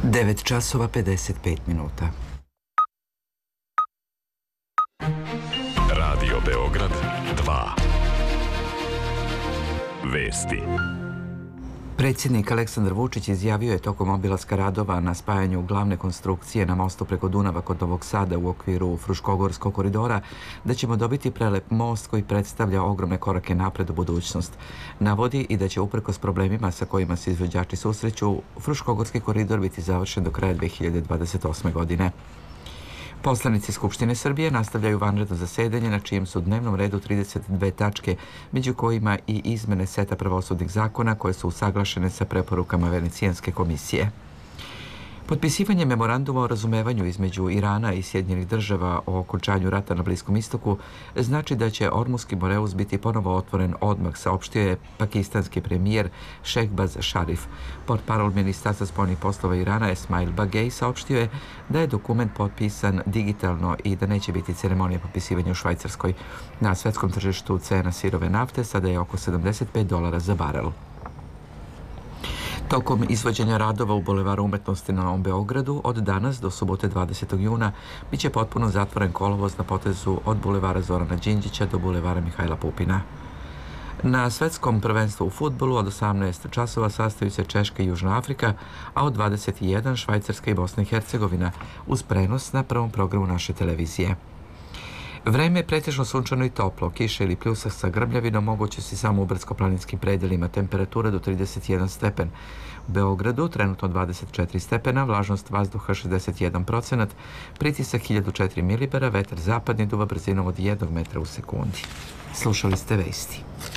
9 časova 55 minuta. Radio Beograd 2. Vesti. Predsjednik Aleksandar Vučić izjavio je tokom obilaska radova na spajanju glavne konstrukcije na mostu preko Dunava kod Novog Sada u okviru Fruškogorskog koridora da ćemo dobiti prelep most koji predstavlja ogromne korake napred u budućnost. Navodi i da će uprkos problemima sa kojima se izvođači susreću, Fruškogorski koridor biti završen do kraja 2028. godine. Poslanici Skupštine Srbije nastavljaju vanredno zasedanje na čijem su dnevnom redu 32 tačke, među kojima i izmene seta pravosudnih zakona koje su usaglašene sa preporukama Venecijanske komisije. Potpisivanje memoranduma o razumevanju između Irana i Sjedinjenih država o okončanju rata na Bliskom istoku znači da će Ormuski Moreus biti ponovo otvoren odmah, saopštio je pakistanski premijer Šehbaz Šarif. Portparol Ministarstva spoljnih poslova Irana Esmail Bagej saopštio je da je dokument potpisan digitalno i da neće biti ceremonije potpisivanja u Švajcarskoj. Na svetskom tržištu cena sirove nafte sada je oko $75 za barel. Tokom izvođenja radova u Bulevaru umetnosti na Novom Beogradu od danas do subote 20. juna biće potpuno zatvoren kolovoz na potezu od Bulevara Zorana Đinđića do Bulevara Mihajla Pupina. Na svetskom prvenstvu u fudbalu od 18 časova sastaju se Češka i Južna Afrika, a od 21 Švajcarska i Bosna i Hercegovina uz prenos na prvom programu naše televizije. Vreme je pretežno sunčano i toplo, kiša ili pljusak sa grmljavinom moguće se samo u brdsko-planinskim predelima, temperatura do 31 stepen. U Beogradu trenutno 24 stepena, vlažnost vazduha 61%, pritisak 1004 milibara, vetar zapadni duva brzinom od 1 metra u sekundi. Slušali ste vesti.